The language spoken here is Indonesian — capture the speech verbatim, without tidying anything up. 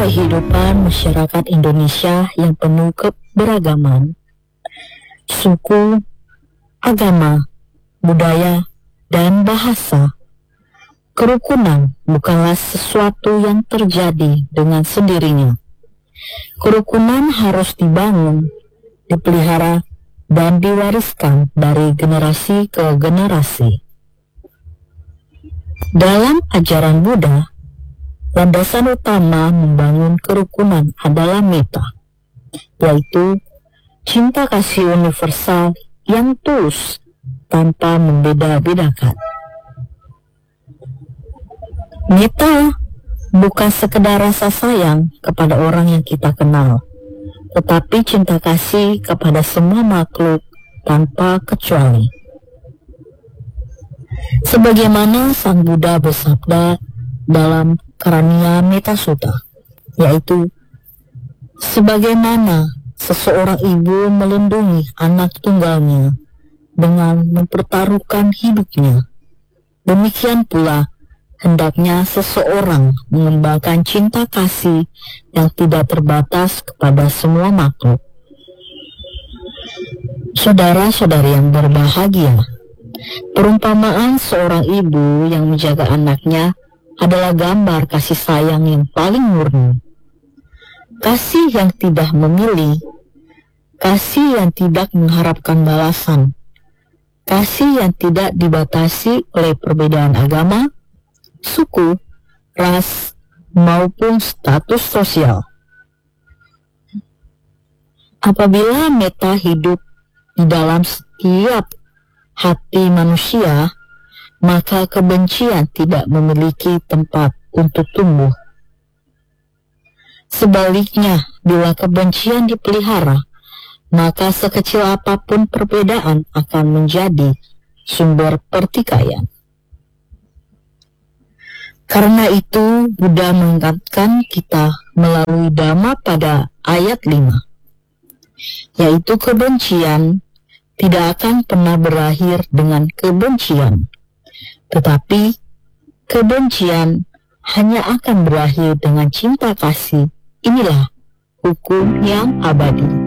kehidupan masyarakat Indonesia yang penuh keberagaman, suku, agama, budaya, dan bahasa, kerukunan bukanlah sesuatu yang terjadi dengan sendirinya. Kerukunan harus dibangun, dipelihara, dan diwariskan dari generasi ke generasi. Dalam ajaran Buddha, landasan utama membangun kerukunan adalah metta, yaitu cinta kasih universal yang tulus tanpa membeda-bedakan. Metta bukan sekedar rasa sayang kepada orang yang kita kenal, tetapi cinta kasih kepada semua makhluk tanpa kecuali. Sebagaimana Sang Buddha bersabda dalam Karaniya Metta Sutta, yaitu sebagaimana seseorang ibu melindungi anak tunggalnya dengan mempertaruhkan hidupnya, demikian pula hendaknya seseorang mengembangkan cinta kasih yang tidak terbatas kepada semua makhluk. Saudara-saudari yang berbahagia, perumpamaan seorang ibu yang menjaga anaknya adalah gambar kasih sayang yang paling murni. Kasih yang tidak memilih, kasih yang tidak mengharapkan balasan, kasih yang tidak dibatasi oleh perbedaan agama, suku, ras, maupun status sosial. Apabila metta hidup di dalam setiap hati manusia, maka kebencian tidak memiliki tempat untuk tumbuh. Sebaliknya, bila kebencian dipelihara, maka sekecil apapun perbedaan akan menjadi sumber pertikaian. Karena itu, Buddha mengingatkan kita melalui Dhamma pada ayat lima, yaitu kebencian tidak akan pernah berakhir dengan kebencian, tetapi kebencian hanya akan berakhir dengan cinta kasih. Inilah hukum yang abadi.